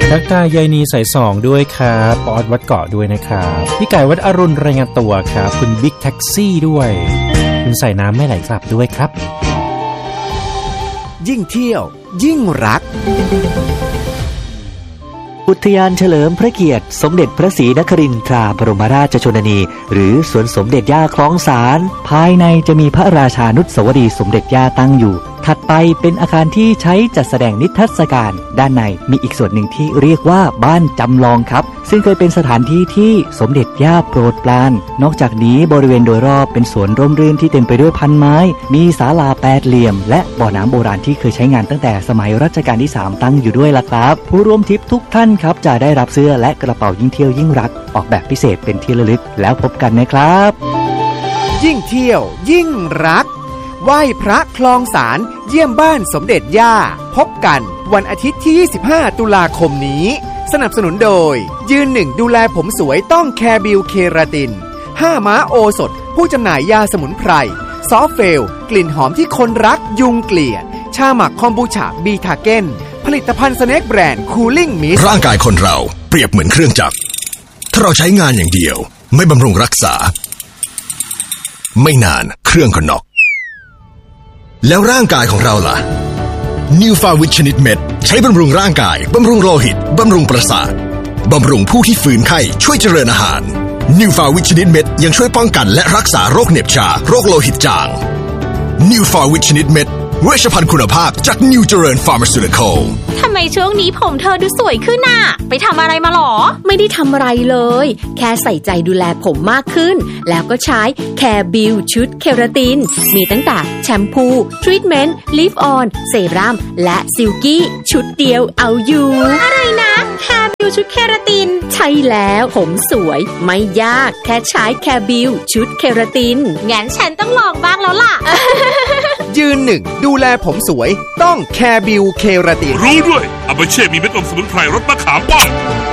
ทักทายยายนีสายสองด้วยครับปอดวัดเกาะด้วยนะครับพี่ไก่วัดอรุณรายงานตัวครับคุณบิ๊กแท็กซี่ด้วยคุณใส่น้ำไม่ไหลกลับด้วยครับยิ่งเที่ยวยิ่งรักอุทยานเฉลิมพระเกียรติสมเด็จพระศรีนครินทราบรมราชชนนีหรือสวนสมเด็จย่าคลองสารภายในจะมีพระราชานุสาวรีย์สมเด็จย่าตั้งอยู่ถัดไปเป็นอาคารที่ใช้จัดแสดงนิทรรศการด้านในมีอีกส่วนหนึ่งที่เรียกว่าบ้านจำลองครับซึ่งเคยเป็นสถานที่ที่สมเด็จย่าโปรดปรานนอกจากนี้บริเวณโดยรอบเป็นสวนร่มรื่นที่เต็มไปด้วยพันไม้มีศาลาแปดเหลี่ยมและบ่อน้ำโบราณที่เคยใช้งานตั้งแต่สมัยรัชกาลที่3ตั้งอยู่ด้วยล่ะครับผู้ร่วมทริปทุกท่านครับจะได้รับเสื้อและกระเป๋ายิ่งเที่ยวยิ่งรักออกแบบพิเศษเป็นที่ระลึกแล้วพบกันนะครับยิ่งเที่ยวยิ่งรักไหว้พระคลองสารเยี่ยมบ้านสมเด็จย่าพบกันวันอาทิตย์ที่25ตุลาคมนี้สนับสนุนโดยยืนหนึ่งดูแลผมสวยต้องแคร์บิวเคราติน5ม้าโอสถผู้จำหน่ายยาสมุนไพรซอฟเฟลกลิ่นหอมที่คนรักยุงเกลียดชาหมักคอมบูชาบีทาเก้นผลิตภัณฑ์สแน็คแบรนด์คูลิ่งมิสร่างกายคนเราเปรียบเหมือนเครื่องจักรถ้าเราใช้งานอย่างเดียวไม่บำรุงรักษาไม่นานเครื่องก็น็อกแล้วร่างกายของเราล่ะ New Farwich ชนิดเม็ดใช้บำรุงร่างกายบำรุงโลหิตบำรุงประสาทบำรุงผู้ที่ฝืนไข้ช่วยเจริญอาหาร New Farwich ชนิดเม็ดยังช่วยป้องกันและรักษาโรคเหน็บชาโรคโลหิตจาง New Farwich ชนิดเม็ดเวชภัณฑ์คุณภาพจาก New เจริญ Pharmaceutical ทำไมช่วงนี้ผมเธอดูสวยขึ้นน่ะไปทำอะไรมาหรอไม่ได้ทำอะไรเลยแค่ใส่ใจดูแลผมมากขึ้นแล้วก็ใช้แคร์บิวชุดเคราตินมีตั้งแต่แชมพูทรีทเมนต์ลิฟออนเซรั่มและซิลกี้ชุดเดียวเอาอยู่อะไรนะแคร์บิวชุดเคราตินใช่แล้วผมสวยไม่ยากแค่ใช้แคร์บิวชุดเคราตินงั้นฉันต้องลองบ้างแล้วล่ะยืนหนึ่งดูแลผมสวยต้องแคร์บิวเคราตินรู้ด้วยอาบาเช่มีเม็ดอมสมุนไพรรสมะขามป้อม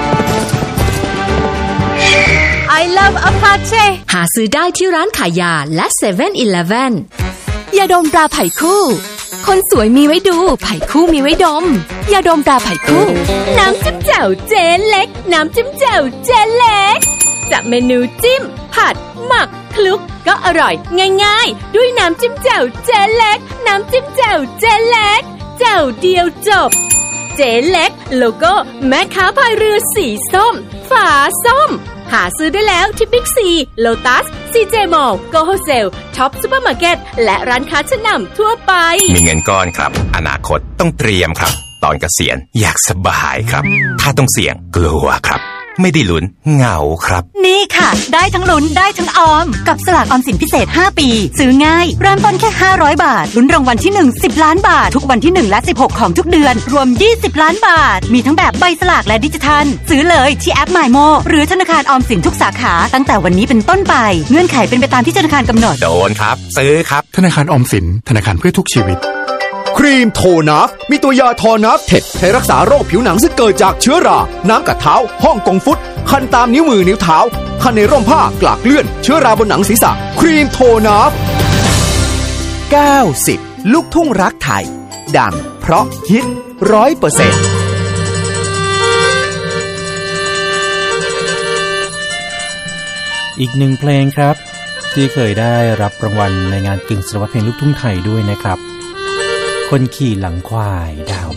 I love Apache หาซื้อได้ที่ร้านขายยาและ 7-Eleven ยาดมตราไผ่คู่คนสวยมีไว้ดูไผ่คู่มีไว้ดมยาดมตราไผ่คู่น้ำจิ้มแจ่วเจ๊เล็กน้ำจิ้มแจ่วเจ๊เล็กจะเมนูจิ้มผัดหมักคลุกก็อร่อยง่ายๆด้วยน้ำจิ้มแจ่วเจ๊เล็กน้ำจิ้มแจ่วเจ๊เล็กแจ่วเดียวจบเจ๊เล็กโลโก้แม่ค้าพายเรือสีส้มฝาส้มหาซื้อได้แล้วที่บิ๊กซีโลตัสซีเจมอลล์โกโฮเซลท็อปซุปเปอร์มาร์เก็ตและร้านค้าชั้นนำทั่วไปมีเงินก้อนครับอนาคตต้องเตรียมครับตอนเกษียณอยากสบายครับถ้าต้องเสี่ยงกลัวครับไม่ได้ลุ้นเหงาครับนี่ค่ะได้ทั้งลุ้นได้ทั้งออมกับสลากออมสินพิเศษ5ปีซื้อง่ายเริ่มต้นแค่500บาทลุ้นรางวัลที่1 10ล้านบาททุกวันที่1และ16ของทุกเดือนรวม20ล้านบาทมีทั้งแบบใบสลากและดิจิทัลซื้อเลยที่แอป MyMo หรือธนาคารออมสินทุกสาขาตั้งแต่วันนี้เป็นต้นไปเงื่อนไขเป็นไปตามที่ธนาคารกำหนดโดนครับซื้อครับธนาคารออมสินธนาคารเพื่อทุกชีวิตครีมโทนัฟมีตัวยาทอนัฟเท็ดใช้รักษาโรคผิวหนังซึ่งเกิดจากเชื้อราน้ำกัดเท้าฮ่องกงฟุตคันตามนิ้วมือนิ้วเท้าคันในร่มผ้ากลากเลื่อนเชื้อราบนหนังศีรษะครีมโทนัฟ90ลูกทุ่งรักไทยดังเพราะฮิต 100% อีกหนึ่งเพลงครับที่เคยได้รับรางวัลในงานกึ่งศิลปะเพลงลูกทุ่งไทยด้วยนะครับคนขี่หลังควายดาว